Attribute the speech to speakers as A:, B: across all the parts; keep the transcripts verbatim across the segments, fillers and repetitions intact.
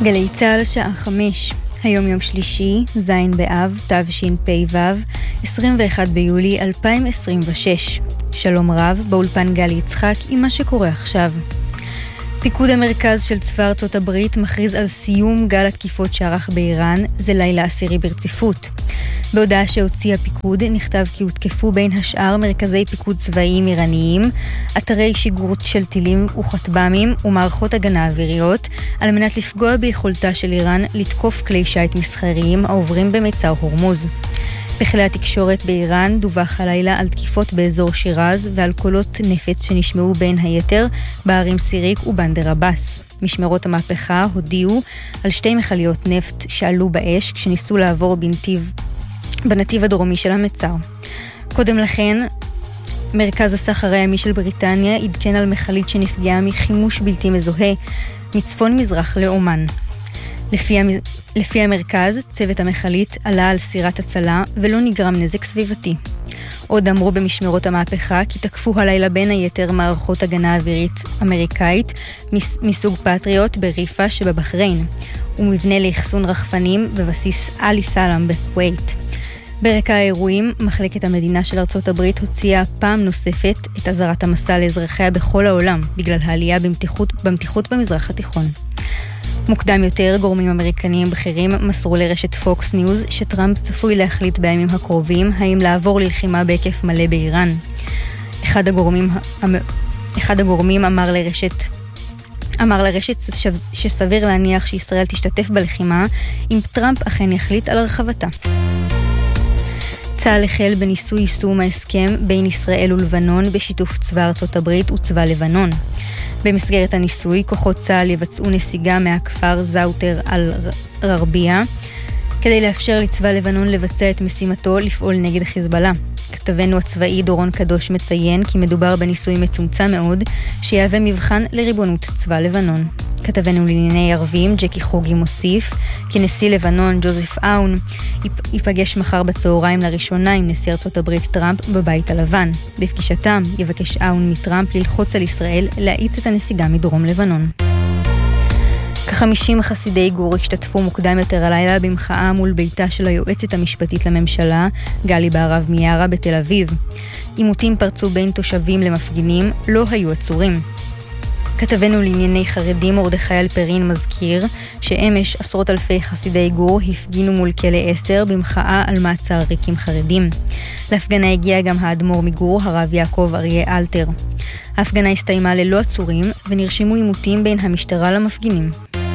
A: גלי צהל שעה חמש, היום יום שלישי, זין באב, תשפ"ו, עשרים ואחד ביולי אלפיים עשרים ושש. שלום רב, באולפן גלי יצחק עם מה שקורה עכשיו. פיקוד המרכז של צבא ארצות הברית מכריז על סיום גל התקיפות שערך באיראן, זה לילה עשירי ברציפות. בהודעה שהוציא הפיקוד נכתב כי הותקפו בין השאר מרכזי פיקוד צבאיים איראניים, אתרי שיגור של טילים וכטב"מים ומערכות הגנה אוויריות, על מנת לפגוע ביכולתה של איראן לתקוף כלי שיט מסחריים העוברים במצר הורמוז. בכלי התקשורת באיראן דווח הלילה על תקיפות באזור שירז ועל קולות נפץ שנשמעו בין היתר בערים סיריק ובנדר עבאס. משמרות המהפכה הודיעו על שתי מכליות נפט שעלו באש כשניסו לעבור בנתיב, בנתיב הדרומי של המצר. קודם לכן, מרכז הסחר הימי של בריטניה עדכן על מכלית שנפגעה מחימוש בלתי מזוהה מצפון מזרח לאומן. לפי, לפי המרכז, צוות המכלית עלה על סירת הצלה ולא נגרם נזק סביבתי. עוד אמרו במשמרות המהפכה כי תקפו הלילה בין היתר מערכות הגנה אווירית אמריקאית מסוג פטריוט בריפה שבבחריין, ומבנה לאחסון רחפנים בבסיס אלי סלאם בכווית. ברקע האירועים, מחלקת המדינה של ארצות הברית הוציאה פעם נוספת את אזהרת המסע לאזרחיה בכל העולם, בגלל העלייה במתיחות, במתיחות במזרח התיכון. מוקדם יותר, גורמים אמריקניים בכירים מסרו לרשת פוקס ניוז שטראמפ צפוי להחליט בימים הקרובים האם לעבור ללחימה בהיקף מלא באיראן. אחד הגורמים, אחד הגורמים אמר לרשת, אמר לרשת שסביר להניח שישראל תשתתף בלחימה אם טראמפ אכן יחליט על הרחבתה. צה"ל החל בניסוי יישום ההסכם בין ישראל ולבנון בשיתוף צבא ארצות הברית וצבא לבנון. במסגרת הניסוי, כוחות צה"ל יבצעו נסיגה מהכפר זאוטר על ררביה, כדי לאפשר לצבא לבנון לבצע את משימתו לפעול נגד חיזבאללה. כתבנו הצבאי דורון קדוש מציין כי מדובר בניסוי מצומצם מאוד, שיהווה מבחן לריבונות צבא לבנון. כתבנו לענייני ערבים, ג'קי חוגי מוסיף, כי נשיא לבנון, ג'וזף אאון, ייפגש מחר בצהריים לראשונה עם נשיא ארצות הברית טראמפ בבית הלבן. בפגישתם יבקש אאון מטראמפ ללחוץ על ישראל להאיץ את הנסיגה מדרום לבנון. כ-חמישים חסידי גור השתתפו מוקדם יותר הלילה במחאה מול ביתה של היועצת המשפטית לממשלה, גלי בהרב מיארה בתל אביב. עימותים פרצו בין תושבים למפגינים, לא היו עצורים. כתבנו לענייני חרדים מרדכי אלפרין מזכיר שאמש עשרות אלפי חסידי גור הפגינו מול כלא עשר במחאה על מעצר ריקים חרדים. להפגנה הגיע גם האדמו"ר מגור, הרב יעקב אריה אלתר. ההפגנה הסתיימה ללא עצורים ונרשמו עימותים בין המשטרה למפגינים.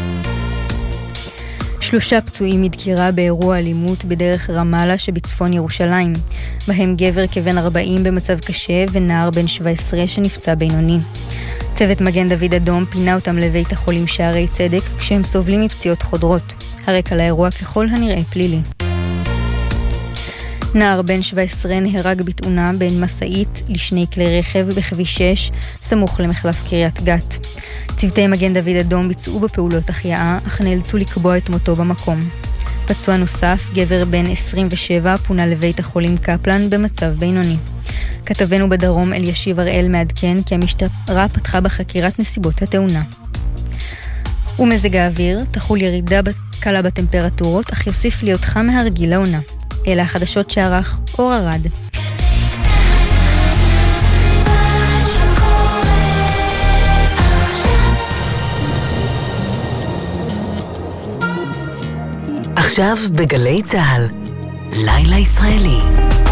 A: שלושה פצועים מדקירה באירוע אלימות בדרך רמאללה שבצפון ירושלים, בהם גבר כבן ארבעים במצב קשה ונער בן שבע עשרה שנפצע בינוני. צוות מגן דוד אדום פינה אותם לבית החולים שערי צדק כשהם סובלים מפציעות חודרות. הרקע לאירוע ככל הנראה פלילי. נער בן שבע עשרה נהרג בתאונה בין מסעית לשני כלי רכב בכביש שש סמוך למחלף קריית גת. צוותי מגן דוד אדום ביצעו בפעולות החייאה אך נאלצו לקבוע את מותו במקום. פצוע נוסף, גבר בן עשרים ושבע, פונה לבית החולים קפלן במצב בינוני. כתבנו בדרום אלישיב הראל מעדכן כי המשטרה פתחה בחקירת נסיבות התאונה. ומזג האוויר תחול ירידה קלה בטמפרטורות, אך יוסיף להיות חם מהרגיל לעונה. אלה החדשות שערך אור ארד.
B: עכשיו בגלי צהל, לילה ישראלי.